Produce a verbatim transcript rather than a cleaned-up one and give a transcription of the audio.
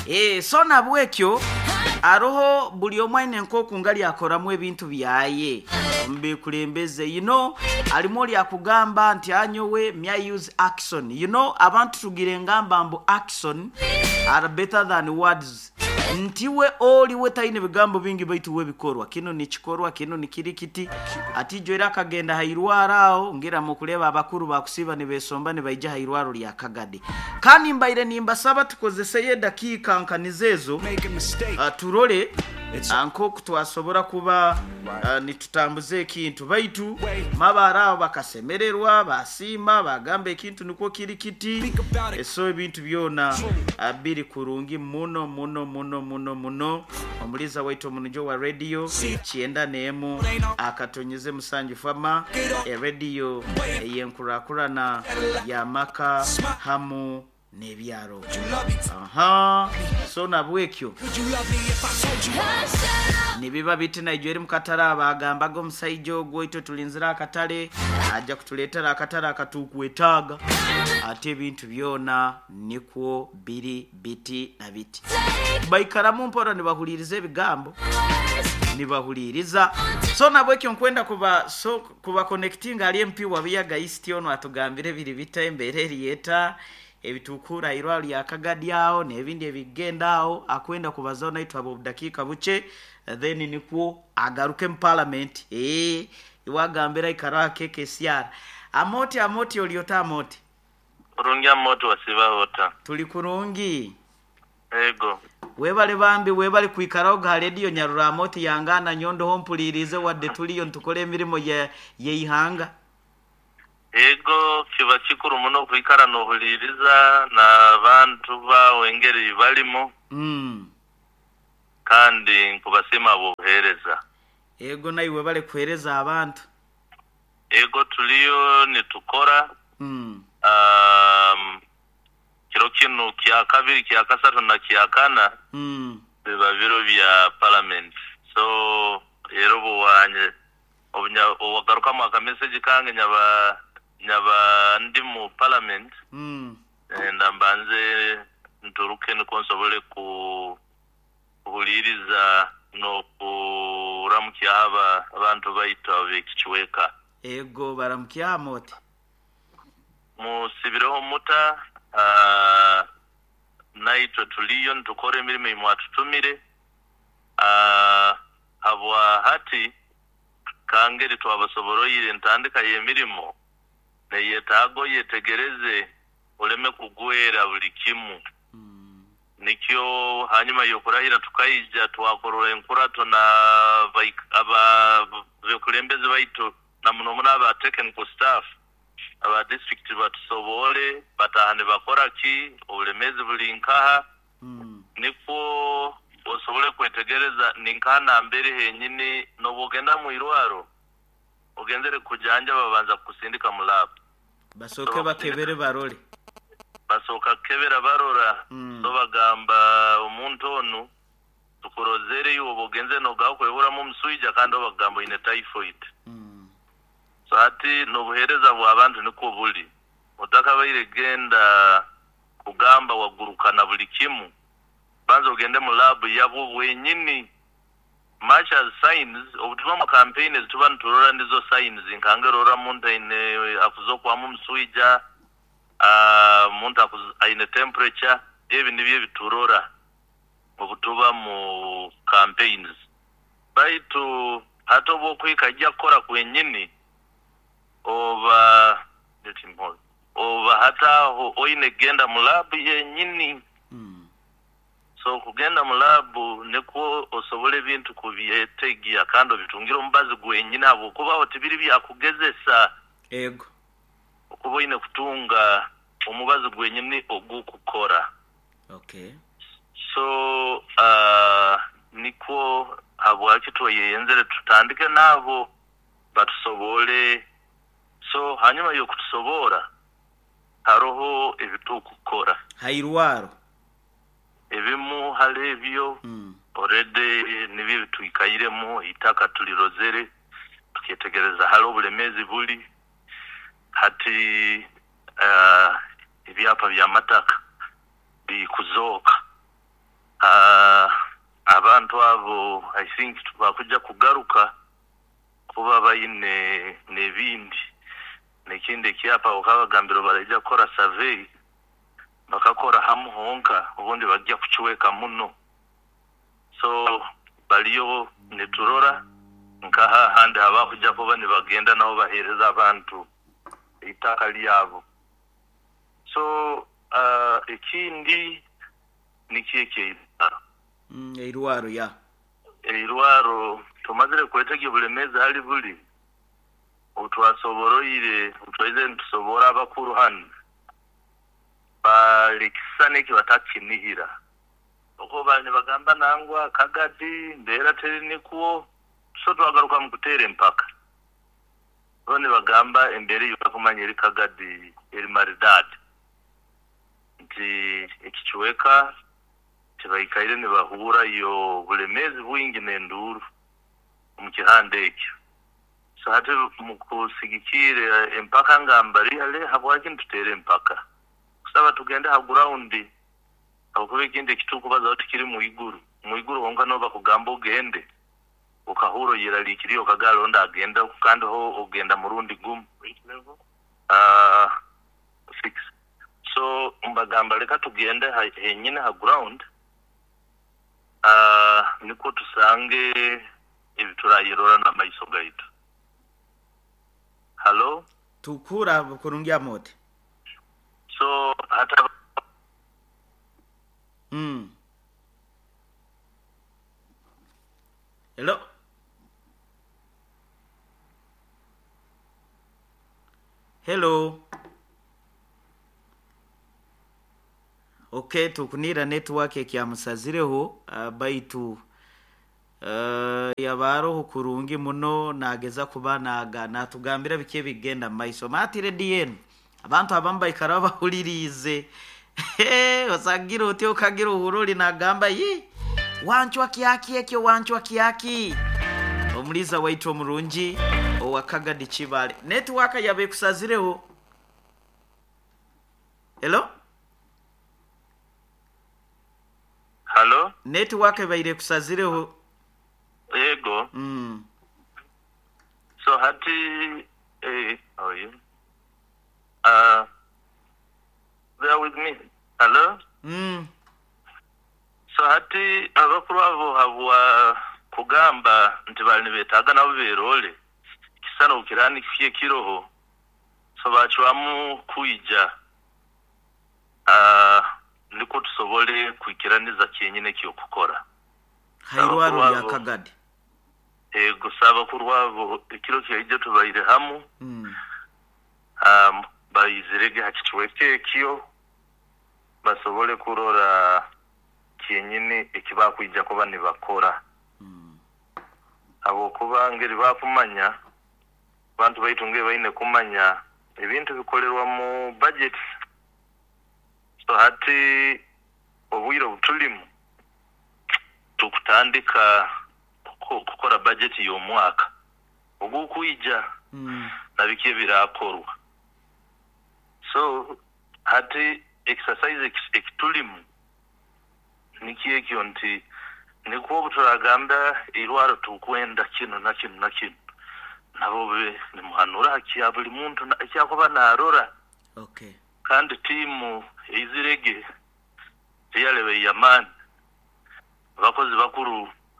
eh so nabwekyo aroho buli omwine nkoku ngali akoramu ebintu byaye ombe kulembeze you know alimoli akugamba nti anyowe mya use action you know abantu tugire ngamba mbo action are better than words ntiwe oli wetaine bigambo bingi baitu we bikorwa kino ni kikorwa kino ni kirikiti atijwera kagenda hairwarao ngira mukuleba abakuru bakusiba ne besomba ne baija hairwaro lya kagade kandi mbaire nimba saba tukozeseye dakika nkanizezo uh, turole anko kutwasobora kuba uh, nitutambuze ekintu baitu mabara bakasemererwa basima bagambe ekintu niko kirikiti eso ebintu byona abiri kurungi muno muno muno muno muno omuliza waitu munjo wa radio chienda nemu akatonyeze musanju fama e radio eyenkurakurana ya maka hamu nebyaro aha so nabwekyo nibiba biti Nigeria mukatara abagamba go musaijo gwoito tulinzira akatale aja kutuletera akatara akatukwetaga ate bintu byona nikwo biri biti na biti baikaramu mpora nibahulirize ebigambo nibahuliriza so nabwekyo nkwenda kuba so kuba connecting ali M P wa biyaga East ono atugambire biri bita embere liyeta ebitukura irwalo ya kagadyao nebindi ebigendao akwenda kubazona itwa abo dakika buche then nikwo agaruke mu parliament eh iwagambira ikarake K C R amoti amoti oliota amoti kurungi amoti wasiba hota tuli kurungi ego webale bambi webale kuikaraga radio nyarura amoti yangana nyondo hompulirize wadde tuliyo ntukole emirimo ye yeihanga ego kiba kikuru muno kwikara no huliriza na bantu ba wengeri balimo mm kandi nkubasema bohereza ego naiwe bale kuhereza abantu ego tuliyo nitukora mm um kiro kinu kya kabiri kya kasatu na kya kana mm biba biro bya parliament so yerobo wanye obunya wagaruka mu ka message kange nyaba nyaba ndi mu parliament mm ndambanze nturuke nikonsobole ku huliriza no kuramukya aba abantu baita bekichweka ego baramukya amoti musibireho muta uh, naito tuliyo ntukore emirimo imwatutumire uh, habwa hati kangeri twabasoboroyire ntandika yemirimo neyetago yetegereze oleme kugwera buli kimu mm. nikyo hanyuma yokurahira tukayija twakorora enkurato na aba bekulembeze baito na muno muna aba technical staff aba district batusobole batahane bakora ki obulemezi buli nkaha mm. niko osobole kwetegereza ninkana mbere henyini no bugenda mu irwaro ogenzere kujanja babanza kusindika mu lab basoke so, bakebere barole basoka kebera barora mm. so bagamba omuntu onu tukurozere yo bogenze no gakwebura mu msuija kandi bagambo ine typhoid mm. so ati no buhereza bwa abantu niko buli utaka bayiregenda kugamba wagurukana buli kimu banzo gende mu lab yabo wenyini much as signs obutuma mu campaigns tuban turora ndizo signs inkangerora muntu ine akuzo kwa mu msuija uh, muntu aine temperature ebi nibye biturora obutuba mu campaigns baitu hato bokwika jakora kwenyini over netimol over hata oine genda mu lab yenyini mm. so kugenda mu lab neko osobole bintu kubyetegia kando bitungiro mbazi gwenyina abo kuba otibiri byakugezesa ego okuba ine kutunga omubazi gwenyini ogukukora okay so uh niko abo akito yenzere tutandike nabo batusobole so hanyuma yo kutusobora haroho ebitukukora hairwaro ebimu halevyo mm. already nibi tuikayiremo itaka tulirozere tuketegereza halo bulemezi buli hati uh, ibyapa bya mataka bikuzoka I think tubakujja kugaruka kuba bayine nebindi nekindi kyapa okabagambiro barajja kora survey bakakora hamu honka ubundi bajja kukiweka muno so baliyo neturora nkaha handi abakujja kuba ne bagenda nabo bahereza abantu itaka lyabo so uh, ikindi nikike mm irwaro ya irwaro tomazire kwetege bulemezi hali buli utwasoboroire utwaize ntusobora abakuru hano balikisane kibatakimihira uko bane bagamba nangwa kagadi ndera terini kuo so twagaruka mu kutere mpaka bone bagamba embere yukumanyira kagadi eri maridad nti ikichweka tibaikaire ne bahura yo bulemezi bwingi nenduru mu kihande ekyo so hate mu kusigikire empaka ngambari ale habwaje ntutere mpaka kusaba tugende ha ground abakuba ikindi kituko baza tukiri mu iguru mu iguru honga no bakugamba ugende ukahuro yiralikiri okagalo ndagenda kandi ho ugenda mu rundi gumu ah uh, six so mbagamba leka tugende henyine ha ground ah uh, niko tusange ibiturayirora na maiso gaitu hello tukura kurungia mote so hata mm hello hello okay tukunira network ekyamusazireho uh, baitu uh, yabaro kurungi muno nageza kuba naga natugambira bike bigenda maiso matire dien abantu abamba ikaraba hulirize osagira uti okagira uhururi nagamba yi wanchwa kiyaki ekyo wanchwa kiyaki omuliza waitwa murungi owakagadi chibale network yabe kusazireho hello hello network baire kusazireho yego mm so hati eh how are you uh bear with me hello mm so hati abakuru abo habwa kugamba nti bali betaga nabo berole kisana ukirani kiye kiroho so bachwamu kuija ah uh, niko tusobole kwikiraniza kyenyine kiyo kukora hairwaro ya kagadi e gusaba kurwabo ikiro kiye tubayire hamu mm um bayizirege hakichweke kiyo basobole kurora kyenyine ikibakwija kuba ni bakora mm abo kuba ngeri bakumanya bantu baitunge baine kumanya ebintu bikolerwa mu budget so hati obwiro butulimu tukutandika kukora budget yo mwaka ogukuija mm nabikiye birakorwa so hati exercise ekitulimu nikiye kyonti niko buturagamba irwaro tukwenda kino na kino na kino nabo be ni muhanura hakiya buli muntu cyakoba narora okay kandi timu izirege yalebe yamani bakozi bakuru